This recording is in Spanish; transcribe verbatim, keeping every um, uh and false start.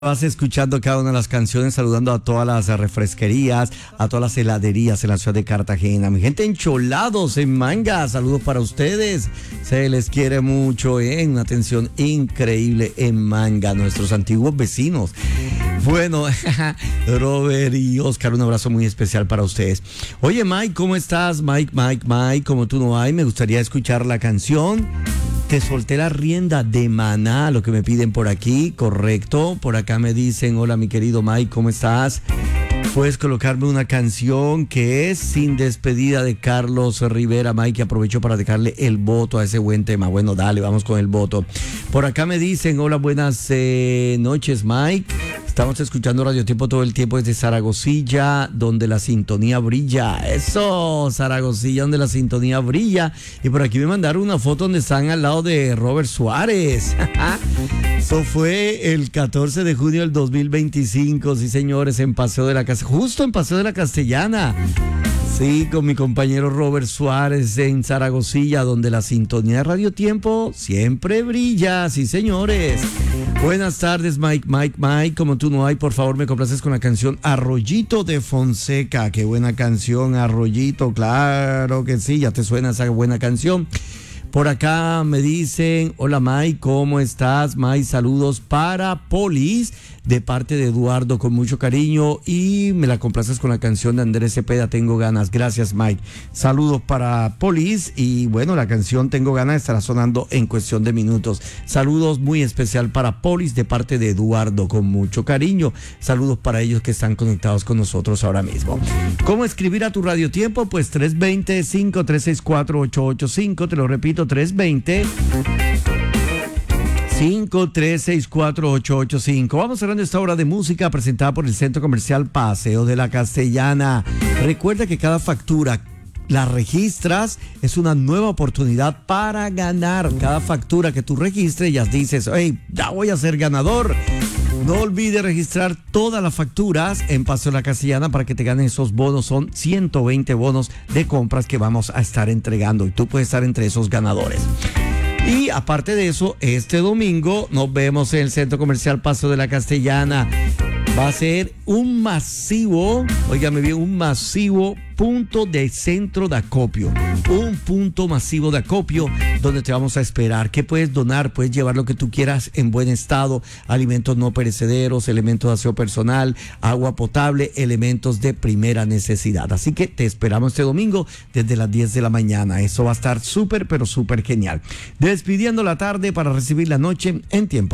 Vas escuchando cada una de las canciones, saludando a todas las refresquerías, a todas las heladerías en la ciudad de Cartagena. Mi gente en Cholados, en Manga, saludos para ustedes. Se les quiere mucho, ¿eh? Una atención increíble en Manga, nuestros antiguos vecinos. Bueno, Robert y Oscar, un abrazo muy especial para ustedes. Oye, Mike, ¿cómo estás? Mike, Mike, Mike, como tú no hay, me gustaría escuchar la canción. Te solté la rienda de Maná, lo que me piden por aquí, correcto. Por acá me dicen, hola mi querido Mike, ¿cómo estás? Puedes colocarme una canción que es Sin Despedida de Carlos Rivera, Mike, aprovecho para dejarle el voto a ese buen tema. Bueno, dale, vamos con el voto. Por acá me dicen, hola, buenas eh, noches, Mike. Estamos escuchando Radio Tiempo todo el tiempo desde Zaragozilla, donde la sintonía brilla. Eso, Zaragozilla, donde la sintonía brilla. Y por aquí me mandaron una foto donde están al lado de Robert Suárez. Eso fue el catorce de junio del dos mil veinticinco, sí señores, en Paseo de la Casa, justo en Paseo de la Castellana. Sí, con mi compañero Robert Suárez en Zaragozilla, donde la sintonía de Radio Tiempo siempre brilla, sí señores. Buenas tardes, Mike, Mike, Mike, como tú no hay, por favor me complaces con la canción Arroyito de Fonseca. Qué buena canción, Arroyito, claro que sí, ya te suena esa buena canción. Por acá me dicen, hola Mike, ¿cómo estás? Mike, saludos para Polis, de parte de Eduardo, con mucho cariño, y me la complaces con la canción de Andrés Cepeda, Tengo Ganas. Gracias, Mike. Saludos para Polis, y bueno, la canción Tengo Ganas estará sonando en cuestión de minutos. Saludos muy especial para Polis, de parte de Eduardo, con mucho cariño. Saludos para ellos que están conectados con nosotros ahora mismo. ¿Cómo escribir a tu Radio Tiempo? Pues tres dos cero, cinco tres seis cuatro, ocho ocho cinco, te lo repito, tres dos cero, cinco tres seis cuatro, ocho ocho cinco. Vamos cerrando esta hora de música presentada por el Centro Comercial Paseo de la Castellana. Recuerda que cada factura la registras, es una nueva oportunidad para ganar. Cada factura que tú registres, ya dices, hey, ya voy a ser ganador. No olvides registrar todas las facturas en Paseo de la Castellana para que te ganen esos bonos. Son ciento veinte bonos de compras que vamos a estar entregando y tú puedes estar entre esos ganadores. Y aparte de eso, este domingo nos vemos en el Centro Comercial Paseo de la Castellana. Va a ser un masivo, óigame bien, un masivo punto de centro de acopio. Un punto masivo de acopio donde te vamos a esperar. ¿Qué puedes donar? Puedes llevar lo que tú quieras en buen estado, alimentos no perecederos, elementos de aseo personal, agua potable, elementos de primera necesidad. Así que te esperamos este domingo desde las diez de la mañana. Eso va a estar súper, pero súper genial. Despidiendo la tarde para recibir la noche en tiempo.